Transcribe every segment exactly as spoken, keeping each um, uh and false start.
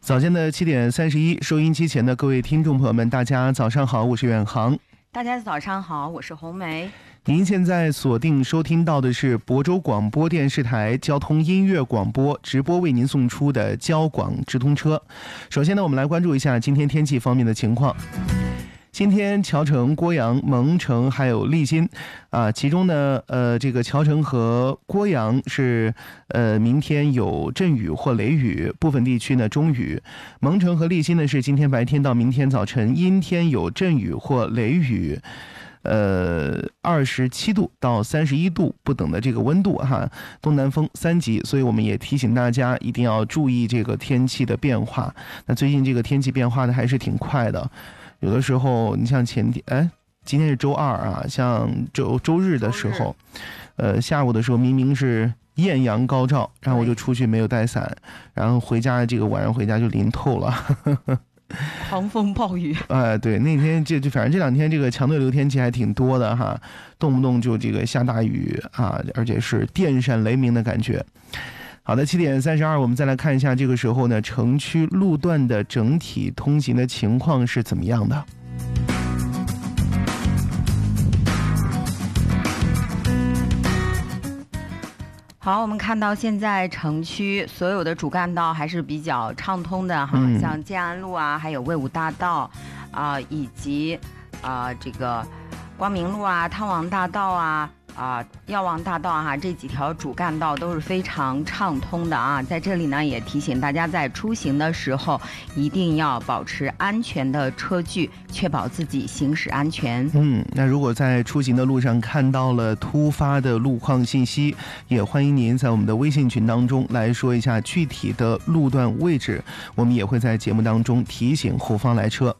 早间的七点三十一，收音机前的各位听众朋友们，大家早上好，我是远航。 大家早上好，我是红梅。 您现在锁定收听到的是亳州广播电视台交通音乐广播直播为您送出的交广直通车。首先呢，我们来关注一下今天天气方面的情况。今天谯城、郭阳、蒙城还有利辛啊，其中呢，呃，这个谯城和郭阳是呃明天有阵雨或雷雨，部分地区呢中雨；蒙城和利辛呢是今天白天到明天早晨阴天有阵雨或雷雨。呃，二十七度到三十一度不等的这个温度哈，东南风三级，所以我们也提醒大家一定要注意这个天气的变化。那最近这个天气变化的还是挺快的，有的时候你像前天，哎，今天是周二啊，像周周日的时候，呃，下午的时候明明是艳阳高照，然后我就出去没有带伞，然后回家这个晚上回家就淋透了。呵呵狂风暴雨， 哎、呃，对，那天这就反正这两天这个强对流天气还挺多的哈，动不动就这个下大雨啊，而且是电闪雷鸣的感觉。好的，七点三十二，我们再来看一下这个时候呢，城区路段的整体通行的情况是怎么样的。 好，我们看到现在城区所有的主干道还是比较畅通的哈，嗯、像建安路啊，还有魏武大道啊、呃，以及啊、呃、这个光明路啊、汤王大道啊。啊，药王大道哈、啊，这几条主干道都是非常畅通的啊。在这里呢，也提醒大家在出行的时候一定要保持安全的车距，确保自己行驶安全。 嗯，那如果在出行的路上看到了突发的路况信息，也欢迎您在我们的微信群当中来说一下具体的路段位置，我们也会在节目当中提醒后方来车。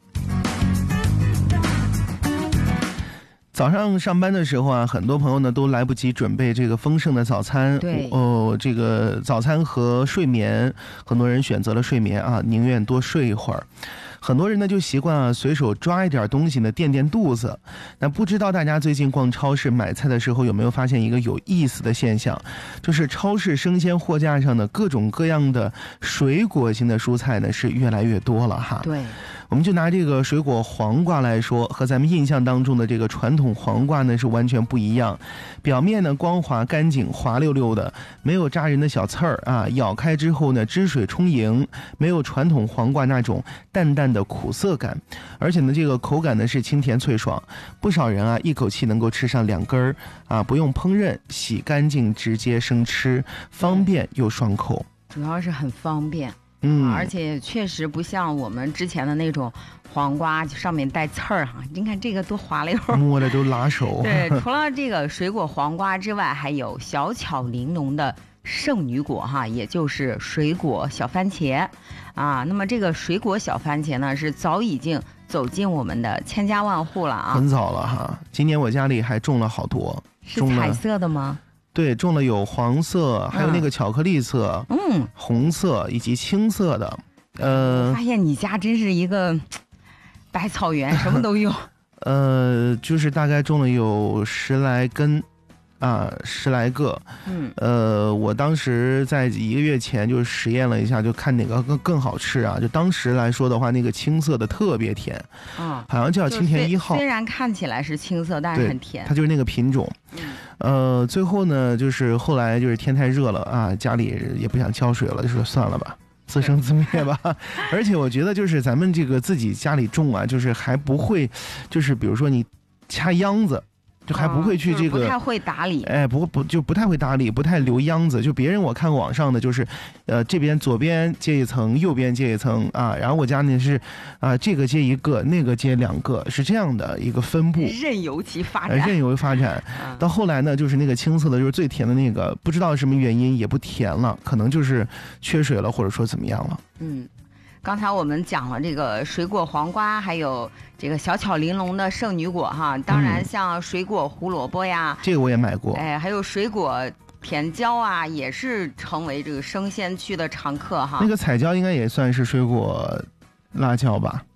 早上上班的时候啊，很多朋友呢都来不及准备这个丰盛的早餐。 对， 哦，这个早餐和睡眠，很多人选择了睡眠啊，宁愿多睡一会儿。很多人呢就习惯啊随手抓一点东西呢垫垫肚子。那不知道大家最近逛超市买菜的时候有没有发现一个有意思的现象，就是超市生鲜货架上的各种各样的水果型的蔬菜呢是越来越多了哈。 对。 我们就拿这个水果黄瓜来说，和咱们印象当中的这个传统黄瓜呢是完全不一样。表面呢光滑干净滑溜溜的，没有扎人的小刺儿啊，咬开之后呢汁水充盈，没有传统黄瓜那种淡淡的苦涩感，而且呢这个口感呢是清甜脆爽，不少人啊一口气能够吃上两根儿啊，不用烹饪，洗干净直接生吃，方便又爽口， 主要是很方便。 嗯， 而且确实不像我们之前的那种黄瓜上面带刺儿哈，你看这个多滑溜， 摸着都拉手。 对，除了这个水果黄瓜之外，还有小巧玲珑的圣女果哈，也就是水果小番茄啊。那么这个水果小番茄呢，是早已经走进我们的千家万户了啊， 很早了哈。今年我家里还种了好多， 是彩色的吗？ 对，种了有黄色，还有那个巧克力色， 嗯， 红色以及青色的。呃， 发现你家真是一个百草园，什么都有。 呃，就是大概种了有十来根，啊，十来个。 嗯， 呃，我当时在一个月前就实验了一下，就看哪个更更好吃啊。就当时来说的话，那个青色的特别甜， 啊、嗯， 好像叫青甜一号。 虽然看起来是青色，但是很甜。 它就是那个品种。 嗯。 呃，最后呢，就是后来就是天太热了啊，家里也不想浇水了，就说算了吧，自生自灭吧。而且我觉得就是咱们这个自己家里种啊，就是还不会，就是比如说你掐秧子。就还不会去这个、 哦就是、不太会打理， 哎，不不就不太会打理，不太留秧子。就别人我看过网上的，就是呃这边左边接一层，右边接一层啊，然后我家呢是啊这个接一个，那个接两个，是这样的一个分布， 任由其发展， 呃、任由发展。嗯、到后来呢，就是那个青色的，就是最甜的那个，不知道什么原因也不甜了，可能就是缺水了，或者说怎么样了。 嗯。刚才我们讲了这个水果黄瓜，还有这个小巧玲珑的圣女果哈，当然像水果胡萝卜呀， 嗯、这个我也买过， 哎，还有水果甜椒啊，也是成为这个生鲜区的常客哈。 那个彩椒应该也算是水果辣椒吧？